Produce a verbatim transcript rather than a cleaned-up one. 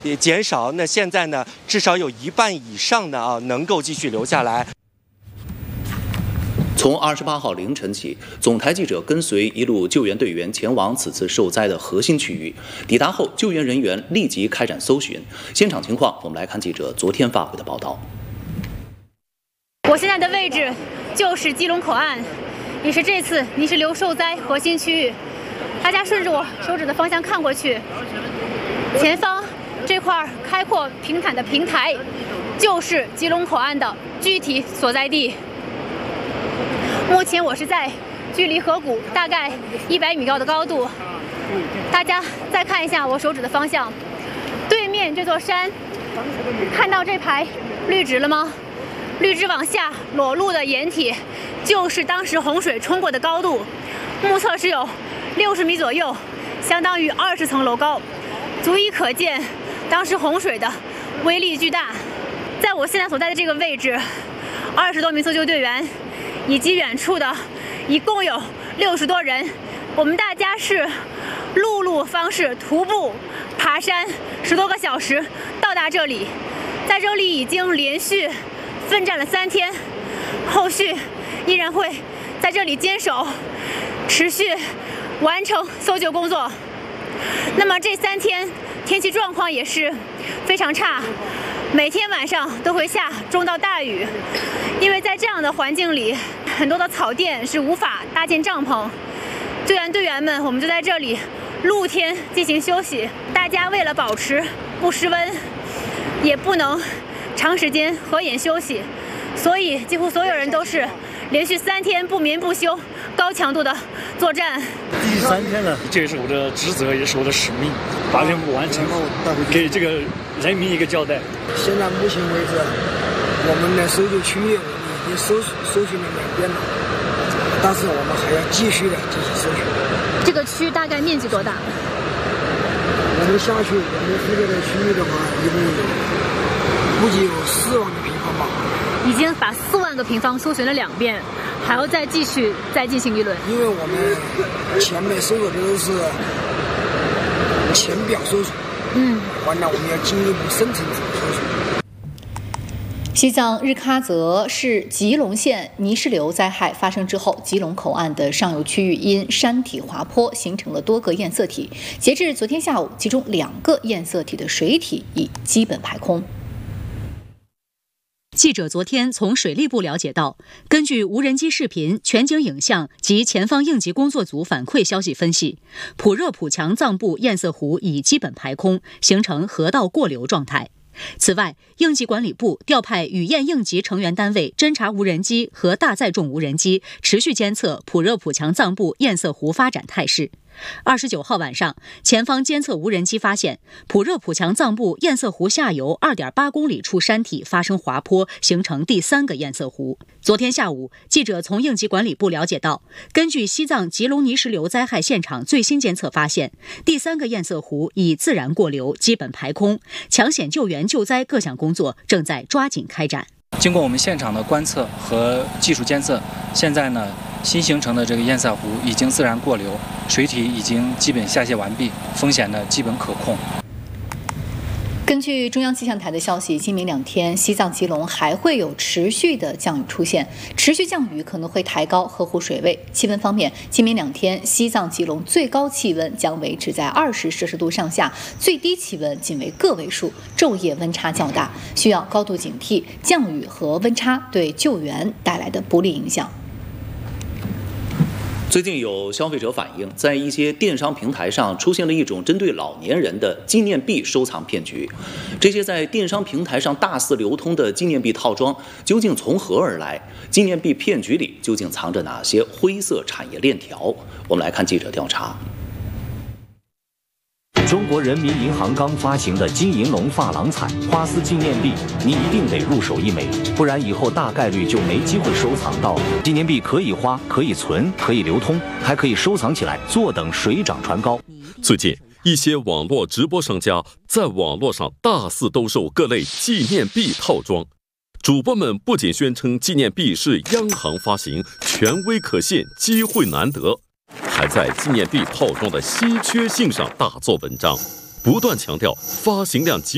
也减少。那现在呢，至少有一半以上的啊能够继续留下来。 从二十八号凌晨起，总台记者跟随一路救援队员前往此次受灾的核心区域。抵达后，救援人员立即开展搜寻。现场情况，我们来看记者昨天发回的报道。 我现在的位置就是基隆口岸，也是这次泥石流受灾核心区域。大家顺着我手指的方向看过去，前方这块开阔平坦的平台，就是基隆口岸的具体所在地。目前我是在距离河谷大概一百米高的高度，大家再看一下我手指的方向，对面这座山，看到这排绿植了吗？绿植往下裸露的掩体，就是当时洪水冲过的高度，目测是有六十米左右，相当于二十层楼高，足以可见当时洪水的威力巨大。在我现在所在的这个位置，二十多名搜救队员以及远处的一共有六十多人，我们大家是陆路方式徒步爬山十多个小时到达这里，在这里已经连续奋战了三天，后续依然会在这里坚守，持续完成搜救工作。那么这三天天气状况也是非常差，每天晚上都会下中到大雨，因为在这样的环境里，很多的草甸是无法搭建帐篷。救援队员们，我们就在这里露天进行休息。大家为了保持不失温，也不能长时间合眼休息，所以几乎所有人都是连续三天不眠不休、高强度的作战。 第三天了，这也是我的职责，也是我的使命，把任务完成，给这个人民一个交代。 现在目前为止，我们的搜救区域我们已经搜搜寻了两遍了，但是我们还要继续的进行搜寻。 这个区大概面积多大？ 我们下去，我们负责的区域的话，一共有估计有四万个平方吧。 已经把四万个平方搜寻了两遍，还要再继续再进行一轮。 因为我们前面搜索的都是浅表搜索，嗯，完了我们要进一步深层次搜索。 西藏日喀则市吉隆县泥石流灾害发生之后，吉隆口岸的上游区域因山体滑坡形成了多个堰塞体。截至昨天下午，其中两个堰塞体的水体已基本排空。 记者昨天从水利部了解到，根据无人机视频、全景影像及前方应急工作组反馈消息分析，普热普强藏布堰塞湖已基本排空，形成河道过流状态。此外，应急管理部调派雨燕应急成员单位侦察无人机和大载重无人机，持续监测普热普强藏布堰塞湖发展态势。二十九号晚上，前方监测无人机发现普热普强藏布堰塞湖下游 二点八公里处山体发生滑坡，形成第三个堰塞湖。昨天下午，记者从应急管理部了解到，根据西藏吉隆泥石流灾害现场最新监测发现，第三个堰塞湖已自然过流，基本排空，抢险救援救灾各项工作正在抓紧开展。 经过我们现场的观测和技术监测，现在呢，新形成的这个堰塞湖已经自然过流，水体已经基本下泄完毕，风险呢基本可控。 根据中央气象台的消息，今明两天西藏吉隆还会有持续的降雨出现，持续降雨可能会抬高河湖水位。气温方面，今明两天西藏吉隆最高气温将维持在二十摄氏度上下，最低气温仅为个位数，昼夜温差较大，需要高度警惕降雨和温差对救援带来的不利影响。 最近有消费者反映，在一些电商平台上出现了一种针对老年人的纪念币收藏骗局。这些在电商平台上大肆流通的纪念币套装究竟从何而来？纪念币骗局里究竟藏着哪些灰色产业链条？我们来看记者调查。 中国人民银行刚发行的金银龙珐琅彩花丝纪念币，你一定得入手一枚，不然以后大概率就没机会收藏到了。纪念币可以花，可以存，可以流通，还可以收藏起来，坐等水涨船高。 最近，一些网络直播商家在网络上大肆兜售各类纪念币套装，主播们不仅宣称纪念币是央行发行，权威可信，机会难得，还在纪念币套装的稀缺性上大做文章，不断强调发行量极